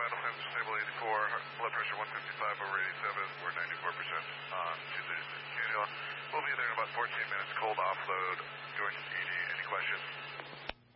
vital signs stable 84, blood pressure 155 over 87. We're 94% on Tuesday's cannula. We'll be there in about 14 minutes. Cold offload. George, any questions?